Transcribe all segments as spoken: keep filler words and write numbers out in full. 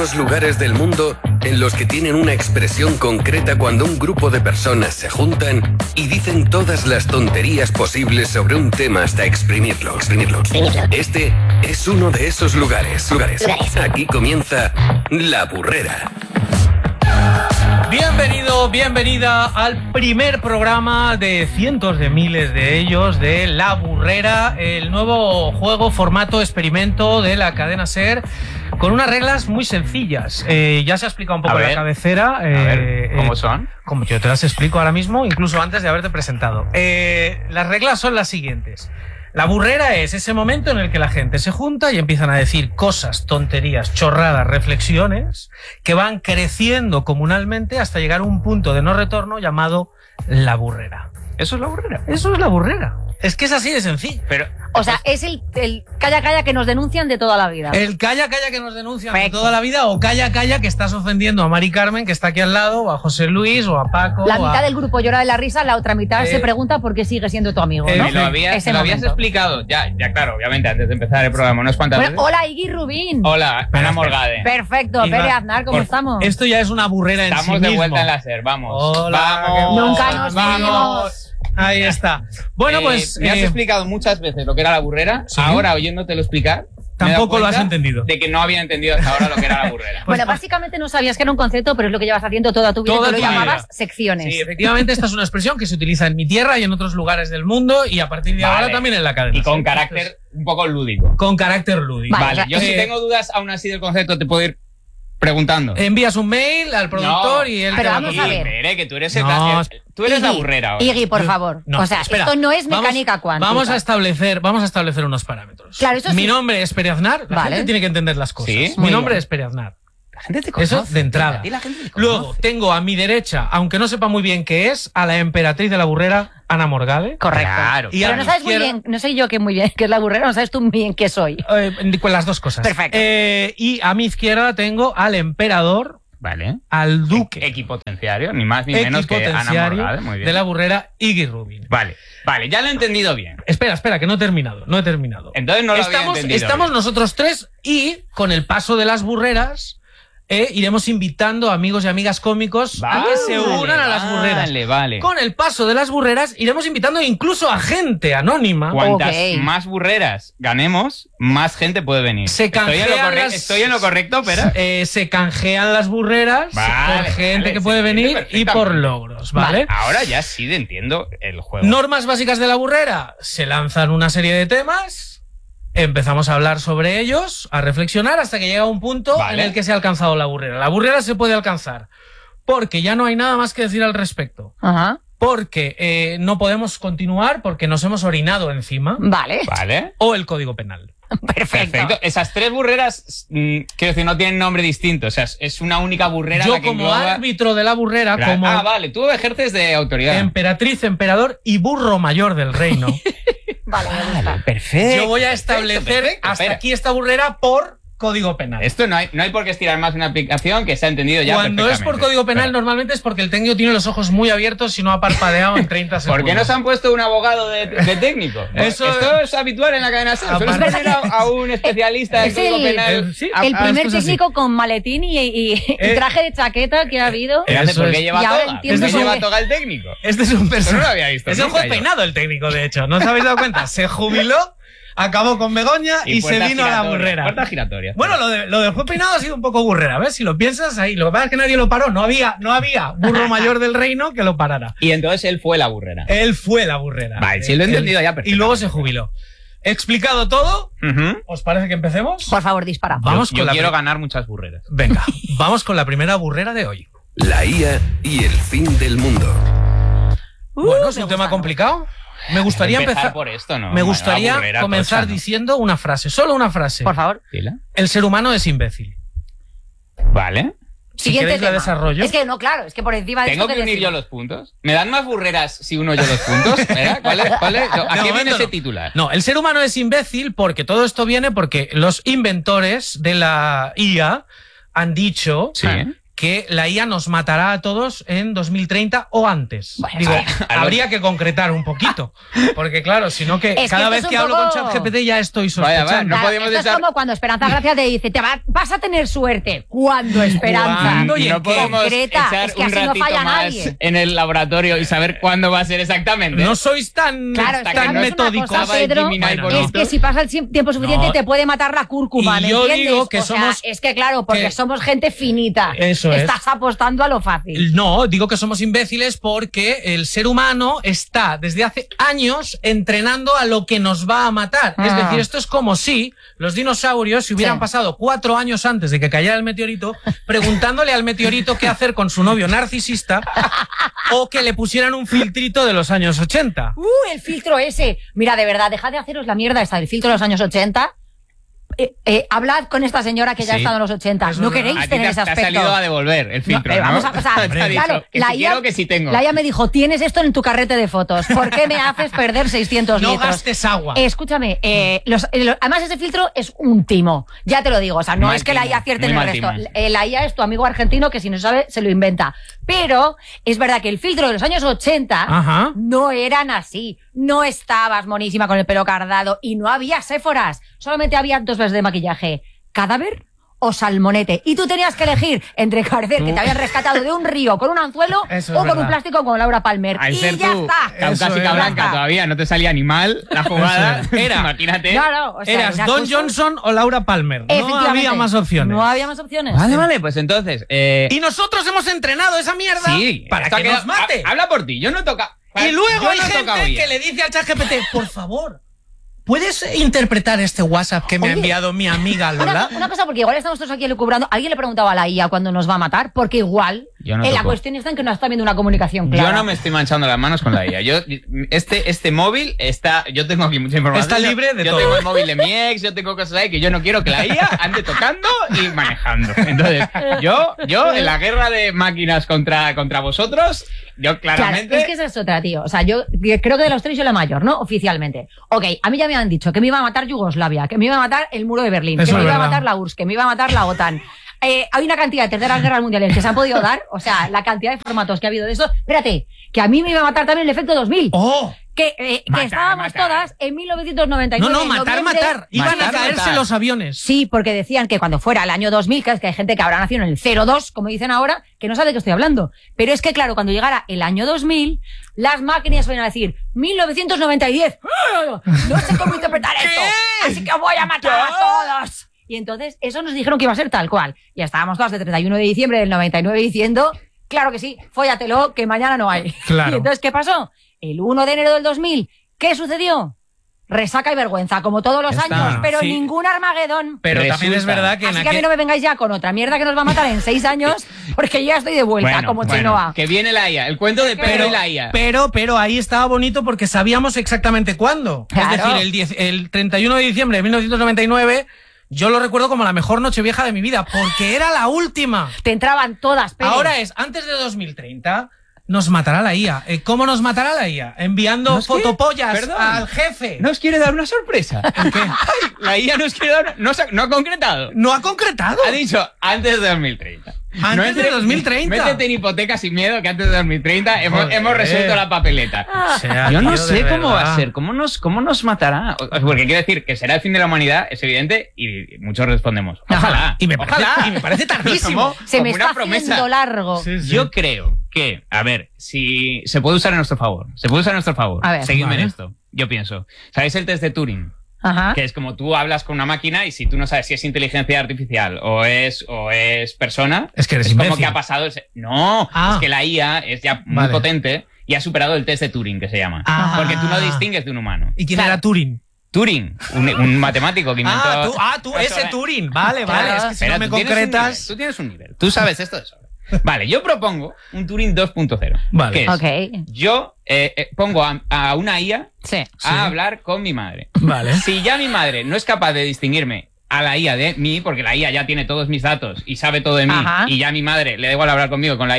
unos lugares del mundo en los que tienen una expresión concreta cuando un grupo de personas se juntan y dicen todas las tonterías posibles sobre un tema hasta exprimirlo. Exprimirlo. exprimirlo. Este es uno de esos lugares. lugares. lugares. Aquí comienza La Burrera. Bienvenido, bienvenida al primer programa de cientos de miles de ellos de La Burrera, el nuevo juego, formato, experimento de la cadena SER, con unas reglas muy sencillas. Eh, ya se ha explicado un poco en la cabecera. Eh, a ver, ¿cómo eh, son? Como yo te las explico ahora mismo, incluso antes de haberte presentado. Eh, las reglas son las siguientes. La burrera es ese momento en el que la gente se junta y empiezan a decir cosas, tonterías, chorradas, reflexiones que van creciendo comunalmente hasta llegar a un punto de no retorno llamado la burrera. ¿Eso es la burrera? Eso es la burrera. Es que es así de sencillo. Pero, o sea, es el, el calla calla que nos denuncian de toda la vida. El calla calla que nos denuncian Perfecto. de toda la vida, o calla calla que estás ofendiendo a Mari Carmen, que está aquí al lado, o a José Luis, o a Paco. La o mitad a... del grupo llora de la risa, la otra mitad eh... se pregunta por qué sigue siendo tu amigo, ¿no? Eh, lo habías, lo habías explicado. Ya, ya, claro, obviamente, antes de empezar el programa. Unas cuantas bueno, veces. Hola, Iggy Rubín. Hola, Ana Morgade. Perfecto, Pere Aznar, ¿cómo por... estamos? Esto ya es una burrera en sí mismo. Estamos de vuelta en la SER, vamos. Hola, vamos. Nunca nos vamos. vimos. Ahí está. Bueno, eh, pues... Me has eh... explicado muchas veces lo que era la burrera. ¿Sí? Ahora, oyéndotelo explicar... Tampoco lo has entendido. De que no había entendido hasta ahora lo que era la burrera. Pues, bueno, básicamente no sabías que era un concepto, pero es lo que llevas haciendo toda tu vida. Toda Tú lo tu llamabas vida. secciones. Sí, efectivamente, esta es una expresión que se utiliza en mi tierra y en otros lugares del mundo y a partir de vale. ahora también en la cadena. Y con ¿sí? carácter Entonces, un poco lúdico. Con carácter lúdico. Vale, vale. O sea, Yo eh, si tengo dudas aún así del concepto te puedo ir preguntando. Envías un mail al productor no, y él pero te vamos a ver. Espere, que tú eres, el, no, tú eres Iggy, la burrera ahora. Iggy, por favor. No, o sea, espera, esto no es mecánica vamos, cuántica. Vamos a establecer, vamos a establecer unos parámetros. Claro, eso sí. Mi nombre es Pere Aznar, la vale. gente tiene que entender las cosas. ¿Sí? Mi Muy nombre bien. es Pere Aznar. La gente te conoce. Eso de entrada. La gente te Luego, tengo a mi derecha, aunque no sepa muy bien qué es, a la emperatriz de la burrera, Ana Morgade. Correcto. Claro, y pero a no mi sabes izquierda, muy bien, no sé yo qué muy bien qué es la burrera, no sabes tú muy bien qué soy. Eh, con las dos cosas. Perfecto. Eh, y a mi izquierda tengo al emperador, vale. al duque. Equipotenciario, ni más ni menos que Ana Morgade. Muy bien. De la burrera, Iggy Rubín. Vale, vale, ya lo he entendido bien. Espera, espera, que no he terminado, no he terminado. Entonces no lo estamos, había entendido Estamos bien. nosotros tres y con el paso de las burreras eh, iremos invitando a amigos y amigas cómicos vale, a que se unan a las burreras. Vale, vale. Con el paso de las burreras iremos invitando incluso a gente anónima. Cuantas Okay. más burreras ganemos, más gente puede venir. Se ¿Estoy, en lo canjean corre- las- ¿Estoy en lo correcto, pero Eh, se canjean las burreras Vale, por gente vale, que se puede entiende venir y por perfectamente. logros, ¿vale? ahora ya sí entiendo el juego. Normas básicas de la burrera. Se lanzan una serie de temas, empezamos a hablar sobre ellos, a reflexionar hasta que llega un punto Vale. en el que se ha alcanzado la burrera. La burrera se puede alcanzar porque ya no hay nada más que decir al respecto. Ajá. Porque eh, no podemos continuar porque nos hemos orinado encima. Vale. Vale. O el Código Penal. Perfecto. Perfecto. Esas tres burreras, mm, quiero decir, no tienen nombre distinto. O sea, es- es una única burrera Yo la que como engloba- árbitro de la burrera, Claro. como Ah, vale, tú ejerces de autoridad. emperatriz, emperador y burro mayor del reino, Vale, me gusta. Perfecto. yo voy a establecer perfecto, hasta espera. aquí esta burrera por Código Penal. Esto no hay, no hay por qué estirar más una aplicación que se ha entendido ya Cuando es por perfectamente. Código Penal, Pero, normalmente es porque el técnico tiene los ojos muy abiertos y no ha parpadeado en treinta segundos. ¿por qué no se han puesto un abogado de, de técnico? Eso- Esto es habitual en la cadena SER. Suelen Aparte- poner a, a un especialista de Es Código el- Penal. el- sí, a- El a- primer esto es así. técnico con maletín y, y- y Eh, traje de chaqueta que ha habido. Espérate, Eso ¿por es. qué lleva Y ahora toga? entiendo ¿Por qué por lleva qué. toga el técnico? Este es un Eso personaje. no lo había visto Es un nunca juez yo. peinado el técnico, de hecho. ¿No os habéis dado cuenta? Se jubiló, acabó con Begoña y, se puerta vino a la giratoria, burrera. Puerta giratoria. Bueno, lo, de, lo del juez peinado ha sido un poco burrera, ¿ves? Si lo piensas ahí. Lo que pasa es que nadie lo paró. No había, no había burro mayor del reino que lo parara. Y entonces él fue la burrera. Él fue la burrera. Vale, sí, lo he Él- entendido ya Y perfectamente. luego se jubiló. Explicado todo, Ujú. ¿os parece que empecemos? Por favor, dispara. Vamos yo con yo la quiero pri- ganar muchas burreras. Venga, vamos con la primera burrera de hoy. La I A y el fin del mundo. Uh, Bueno, es me un gusta, tema me complicado. Me gustaría empezar, por esto, ¿no? me Una gustaría burrera comenzar tocha, ¿no? diciendo una frase, solo una frase. Por favor. Dila. El ser humano es imbécil. Vale. Si Siguiente queréis la tema. desarrollo. Es que no, claro, es que por encima de ¿Tengo esto que unir decimos. yo los puntos? ¿Me dan más burreras si uno yo los puntos? ¿Verdad? ¿Cuál es? ¿Cuál es? ¿A De qué viene momento ese no. titular? No, el ser humano es imbécil porque todo esto viene porque los inventores de la I A han dicho Sí. que que la I A nos matará a todos en dos mil treinta o antes. Bueno, Digo, sí. habría que concretar un poquito, porque claro, si no que Es que cada esto vez es un que hablo poco- con ChatGPT ya estoy Vaya, sospechando. vaya, no Claro, podemos esto echar- es como cuando Esperanza Gracia te dice, te va- vas a tener suerte. ¿Cuándo, Esperanza? ¿Cuándo y en no qué? podemos Concreta, echar es que un así no ratito falla más nadie. en el laboratorio y saber cuándo va a ser exactamente. No sois tan, Claro, es que tan sabes una metódicos. cosa, Estaba el Pedro, Gemini Bueno, por no. es que si pasa el si- tiempo suficiente No. te puede matar la cúrcuma, Y ¿me yo entiendes? digo que O sea, somos- es que claro, porque que- somos gente finita. Eso es. Estás apostando a lo fácil. No, digo que somos imbéciles porque el ser humano está desde hace años entrenando a lo que nos va a matar. Es Ah. decir, esto es como si los dinosaurios se hubieran Sí. pasado cuatro años antes de que cayera el meteorito preguntándole al meteorito qué hacer con su novio narcisista o que le pusieran un filtrito de los años ochenta. Uh, el filtro ese. Mira, de verdad, dejad de haceros la mierda esta del filtro de los años ochenta. Eh, eh, hablad con esta señora que ya ha Sí. estado en los ochenta. Eso No es verdad. queréis A ti tener te, ese te ha aspecto. salido a devolver el filtro, No, eh, ¿no? vamos a pasar. Te ha dicho Claro, que la si I A, quiero, que si tengo. la I A me dijo, tienes esto en tu carrete de fotos. ¿Por qué me haces perder seiscientos No litros? gastes agua. Eh, escúchame, eh, los- eh, lo- además ese filtro es un timo. Ya te lo digo. O sea, no Mal es que la I A timo, acierte muy en el mal resto. timo. Eh, la I A es tu amigo argentino que si no sabe, se lo inventa. Pero es verdad que el filtro de los años ochenta Ajá. no eran así. No estabas monísima con el pelo cardado y no había séforas. Solamente había dos veces de maquillaje. ¿Cadáver o salmonete? Y tú tenías que elegir entre parecer que te habían rescatado de un río con un anzuelo Eso es o con verdad. un plástico con Laura Palmer. Al y ser ya tú está. Eso caucásica es. blanca Ya está. todavía, no te salía ni mal la jugada. Eso es. Era- Imagínate. No, no, o sea, Eras una Don cosa- Johnson o Laura Palmer. No Efectivamente. había más opciones. No había más opciones. Vale, vale, pues entonces. Eh, Y nosotros hemos entrenado esa mierda sí, para esto ha que quedado- nos mate. ha- Habla por ti, yo no toca. Y luego yo hay no he tocado gente I A. que le dice al ChatGPT, por favor, ¿puedes interpretar este WhatsApp que me ha Oye, enviado mi amiga Lola? Una, una cosa, porque igual estamos todos aquí elucubrando. ¿Alguien le preguntaba a la I A cuándo nos va a matar? Porque igual Yo no eh, la toco. cuestión está en que no está viendo una comunicación clara. Yo no me estoy manchando las manos con la I A. Yo, este, este móvil está. Yo tengo aquí mucha información. Está libre de yo todo. Yo tengo el móvil de mi ex, yo tengo cosas ahí que yo no quiero que la I A ande tocando y manejando. Entonces, yo, yo en la guerra de máquinas contra, contra vosotros, yo claramente. Claro, es que esa es otra, tío. O sea, yo creo que de los tres soy la mayor, ¿no? Oficialmente. Ok, a mí ya me han dicho que me iba a matar Yugoslavia, que me iba a matar el muro de Berlín, Eso que me es iba a verdad. matar la U R S S, que me iba a matar la OTAN. Eh, hay una cantidad de terceras guerras mundiales que se han podido dar, o sea, la cantidad de formatos que ha habido de eso. Espérate, que a mí me iba a matar también el efecto dos mil. ¡Oh! Que, eh, que Matar, estábamos matar. todas en mil novecientos noventa y No, nueve. no, en matar, noviembre. matar. Iban a Matar, caerse matar. los aviones. Sí, porque decían que cuando fuera el año dos mil, que es que hay gente que habrá nacido en el cero dos, como dicen ahora, que no sabe de qué estoy hablando. Pero es que, claro, cuando llegara el año dos mil, las máquinas van a decir mil novecientos noventa y diez. No sé cómo interpretar esto, así que voy a matar a todos. Y entonces, eso nos dijeron que iba a ser tal cual. Y estábamos todas de treinta y uno de diciembre del noventa y nueve diciendo, claro que sí, fóllatelo, que mañana no hay. Claro. Y entonces, ¿qué pasó? El uno de enero del dos mil, ¿qué sucedió? Resaca y vergüenza, como todos los Está, años, pero sí. ningún Armagedón. Pero Resulta. también es verdad que en Así que a mí aquel... no me vengáis ya con otra mierda que nos va a matar en seis años, porque yo ya estoy de vuelta, Bueno, como bueno, Chenoa. que viene la I A. El cuento de Pedro Pero, y la I A. pero, pero ahí estaba bonito porque sabíamos exactamente cuándo. Claro. Es decir, el, diez el treinta y uno de diciembre de mil novecientos noventa y nueve, yo lo recuerdo como la mejor Nochevieja de mi vida, porque era la última. Te entraban todas, Pérez. Ahora es, antes de dos mil treinta, nos matará la I A. Eh, ¿Cómo nos matará la I A? Enviando ¿Nos quiere? fotopollas Perdón. al jefe. ¿Nos quiere dar una sorpresa? ¿Qué? Ay, la I A nos quiere dar una... No, se ha- no ha concretado. ¿No ha concretado? Ha dicho antes de dos mil treinta. Antes de dos mil treinta. Métete en hipoteca sin miedo que antes de dos mil treinta hemos, Joder. hemos resuelto la papeleta. O sea, Yo no tío, sé de cómo va verdad. a ser, cómo nos, cómo nos matará. O- Porque quiero decir que será el fin de la humanidad, es evidente, y muchos respondemos. Ojalá. Y me parece, ojalá. y me parece tardísimo. Como- Se me como está una promesa. haciendo largo. Sí, sí. Yo creo que, a ver, si se puede usar a nuestro favor, se puede usar a nuestro favor. A ver. Seguidme Vale. en esto. Yo pienso. ¿Sabéis el test de Turing? Ajá. Que es como tú hablas con una máquina y si tú no sabes si es inteligencia artificial o es, o es persona, Es que eres es como imbécil. que ha pasado ese... No, Ah. es que la I A es ya muy Vale. potente y ha superado el test de Turing, que se llama. Ah. Porque tú no distingues de un humano. ¿Y quién Claro. era Turing? Turing, un, un matemático que inventó... Ah, tú, ah, tú, Eso, ese eh. Turing. Vale, vale. Claro. Es que si Espera, no me tú tienes un nivel, concretas. tú tienes un nivel. Tú sabes esto de sobra. Vale, yo propongo un Turing dos punto cero. Vale. Que es, Ok. yo eh, eh, pongo a, a una I A Sí. a Sí. hablar con mi madre. Vale. Si ya mi madre no es capaz de distinguirme a la I A de mí, porque la I A ya tiene todos mis datos y sabe todo de mí, Ajá. y ya mi madre le da igual hablar conmigo con la I A,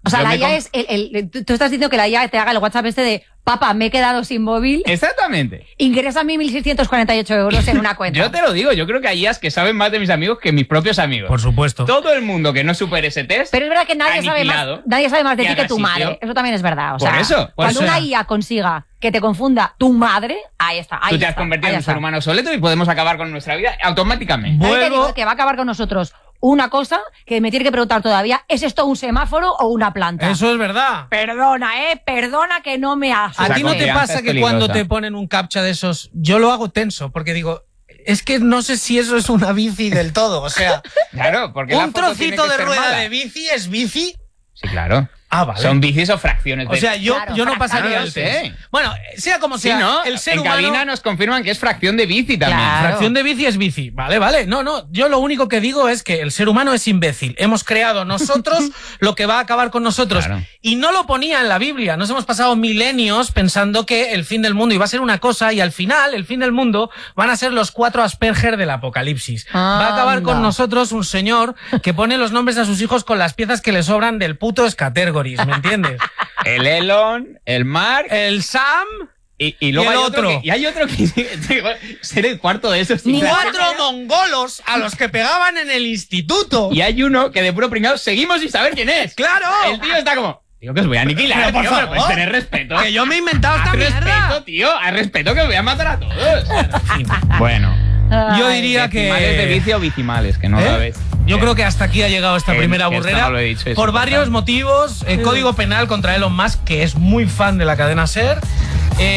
O sea, Yo la me I A com- es. El, el- tú, tú estás diciendo que la I A te haga el WhatsApp este de papá, me he quedado sin móvil. Exactamente. Ingresa a mí mil seiscientos cuarenta y ocho euros en una cuenta. Yo te lo digo, yo creo que hay I As que saben más de mis amigos que mis propios amigos. Por supuesto. Todo el mundo que no supere ese test. Pero es verdad que nadie sabe, más, aniquilado, nadie sabe más de que ti que haga tu sitio. madre. Eso también es verdad. O Por sea, eso, por cuando eso una era. I A consiga que te confunda tu madre, ahí está. Ahí Tú te has está, convertido ahí en un está. ser humano obsoleto y podemos acabar con nuestra vida automáticamente. También te Vuelvo- digo que va a acabar con nosotros una cosa que me tiene que preguntar todavía, ¿es esto un semáforo o una planta? Eso es verdad. Perdona, eh, perdona que no me ¿A asuste. ti no te confianza pasa es que cuando peligrosa. te ponen un captcha de esos, yo lo hago tenso? Porque digo, es que no sé si eso es una bici del todo. O sea, Claro, porque la un foto tiene trocito que de ser rueda mala. de bici es bici. Sí, claro. Ah, vale. Son bicis o fracciones de... O sea, yo, Claro, yo no fracción, pasaría no el sé. test. Bueno, sea como Sí, sea, ¿no? el ser en humano... cabina nos confirman que es fracción de bici también. Claro. Fracción de bici es bici. Vale, vale. No, no. Yo lo único que digo es que el ser humano es imbécil. Hemos creado nosotros lo que va a acabar con nosotros. Claro. Y no lo ponía en la Biblia. Nos hemos pasado milenios pensando que el fin del mundo iba a ser una cosa y al final, el fin del mundo, van a ser los cuatro Asperger del apocalipsis. Va a acabar con Anda. nosotros un señor que pone los nombres a sus hijos con las piezas que le sobran del puto Scattergories, ¿me entiendes? El Elon, el Mark El Sam... y, y luego y el hay otro. otro. que, y hay otro que ser el cuarto de esos. Ni sin clase. Cuatro mongolos a los que pegaban en el instituto. Y hay uno que de puro pringado seguimos sin saber quién es. ¡Claro! El tío está como... Tío, que os voy a aniquilar, Pero, por tío, pero favor. puedes tener respeto. Que yo me he inventado esta Haz mierda. respeto, tío. Haz respeto que os voy a matar a todos. Bueno. Yo Ay. diría que... Decimales de vicio o vicimales, que no ¿Eh? lo ves. Yo creo que hasta aquí ha llegado esta Que- primera que esto burrera. no lo he dicho, es por importante. varios motivos. El Código Penal contra Elon Musk, que es muy fan de la cadena SER.